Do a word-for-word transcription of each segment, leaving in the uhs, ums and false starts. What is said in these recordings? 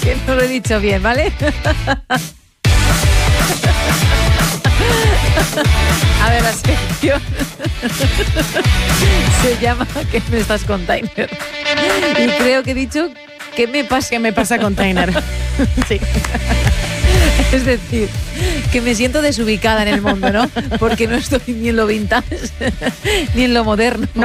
Que no lo he dicho bien, ¿vale? A ver, la sección se llama ¿Qué me estás, container? Y creo que he dicho ¿qué me pasa? ¿Qué me pasa, container? Sí. Es decir, que me siento desubicada en el mundo, ¿no? Porque no estoy ni en lo vintage ni en lo moderno. No.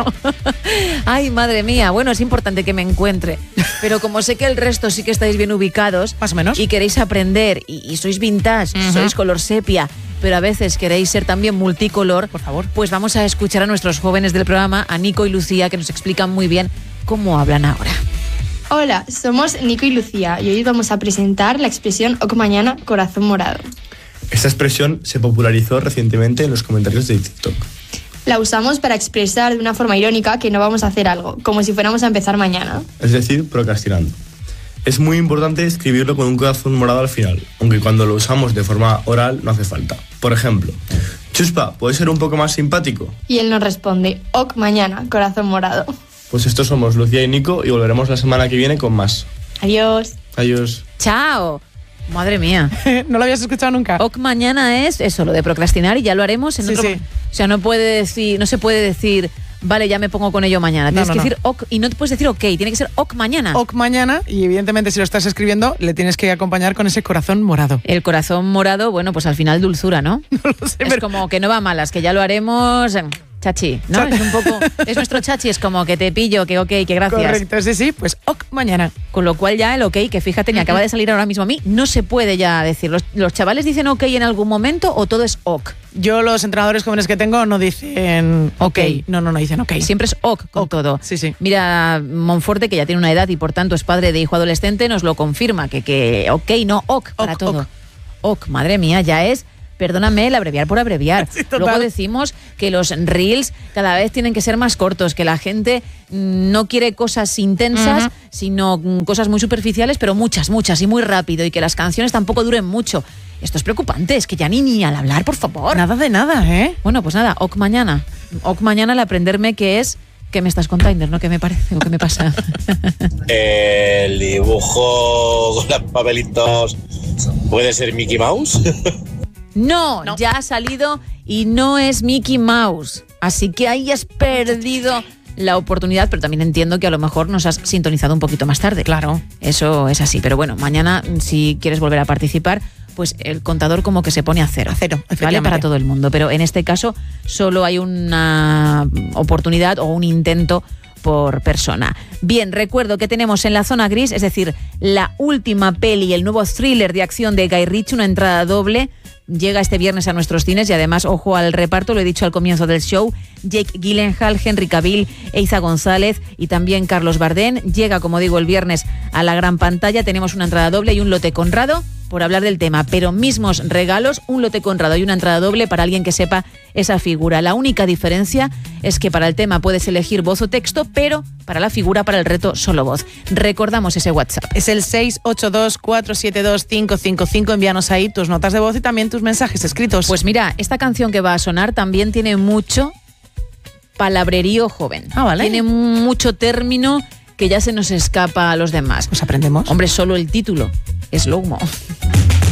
Ay, madre mía. Bueno, es importante que me encuentre. Pero como sé que el resto sí que estáis bien ubicados. Más o menos. Y queréis aprender. Y, y sois vintage, uh-huh. sois color sepia. Pero a veces queréis ser también multicolor. Por favor. Pues vamos a escuchar a nuestros jóvenes del programa, a Nico y Lucía, que nos explican muy bien cómo hablan ahora. Hola, somos Nico y Lucía y hoy vamos a presentar la expresión OK mañana, corazón morado. Esta expresión se popularizó recientemente en los comentarios de TikTok. La usamos para expresar de una forma irónica que no vamos a hacer algo, como si fuéramos a empezar mañana. Es decir, procrastinando. Es muy importante escribirlo con un corazón morado al final, aunque cuando lo usamos de forma oral no hace falta. Por ejemplo, Chuspa, ¿puedes ser un poco más simpático? Y él nos responde, OK mañana, corazón morado. Pues estos somos Lucía y Nico y volveremos la semana que viene con más. Adiós. Adiós. Chao. Madre mía. ¿No lo habías escuchado nunca? OK mañana es eso, lo de procrastinar y ya lo haremos en sí, otro... Sí. O sea, no puede decir, no se puede decir, vale, ya me pongo con ello mañana. Tienes no, no, que no. decir OK y no te puedes decir OK, tiene que ser OK mañana. OK mañana y evidentemente si lo estás escribiendo le tienes que acompañar con ese corazón morado. El corazón morado, bueno, pues al final dulzura, ¿no? No lo sé, es pero... como que no va a malas, que ya lo haremos... Chachi, ¿no? Es un poco, es nuestro chachi, es como que te pillo, que ok, que gracias. Correcto, sí, sí, pues OK mañana. Con lo cual ya el ok, que fíjate, me acaba de salir ahora mismo a mí, no se puede ya decir. ¿Los, los chavales dicen ok en algún momento o todo es OK? Yo los entrenadores jóvenes que tengo no dicen OK. okay. No, no, no dicen OK. Siempre es OK con OK. todo. Sí, sí. Mira, Monforte, que ya tiene una edad y por tanto es padre de hijo adolescente, nos lo confirma, que, que ok, no OK para OK, todo. OK. OK, madre mía, ya es... Perdóname, el abreviar por abreviar. Sí, total. Luego decimos que los reels cada vez tienen que ser más cortos, que la gente no quiere cosas intensas, uh-huh. sino cosas muy superficiales, pero muchas, muchas y muy rápido, y que las canciones tampoco duren mucho. Esto es preocupante, es que ya ni, ni al hablar, por favor. Nada de nada, ¿eh? Bueno, pues nada, OK mañana. OK mañana al aprenderme que es... ¿Qué me estás, container? ¿No? ¿Qué me parece o qué me pasa? El dibujo con los papelitos puede ser Mickey Mouse. No, no, ya ha salido y no es Mickey Mouse. Así que ahí has perdido la oportunidad, pero también entiendo que a lo mejor nos has sintonizado un poquito más tarde. Claro. Eso es así. Pero bueno, mañana, si quieres volver a participar, pues el contador como que se pone a cero. A cero, efectivamente. Vale para todo el mundo. Pero en este caso solo hay una oportunidad o un intento por persona. Bien, recuerdo que tenemos en la zona gris, es decir, la última peli, el nuevo thriller de acción de Guy Ritchie, una entrada doble. Llega este viernes a nuestros cines y además, ojo al reparto, lo he dicho al comienzo del show, Jake Gyllenhaal, Henry Cavill, Eiza González y también Carlos Bardem. Llega, como digo, el viernes a la gran pantalla. Tenemos una entrada doble y un lote Conrado por hablar del tema, pero mismos regalos, un lote Conrado y una entrada doble para alguien que sepa esa figura. La única diferencia es que para el tema puedes elegir voz o texto, pero para la figura, para el reto, solo voz. Recordamos ese WhatsApp. Es el seis ocho dos, cuatro siete dos, cinco cinco cinco. Envíanos ahí tus notas de voz y también tus mensajes escritos. Pues mira, esta canción que va a sonar también tiene mucho palabrerío joven. Ah, vale. Tiene mucho término que ya se nos escapa a los demás. Pues aprendemos. Hombre, solo el título es Slow Mo.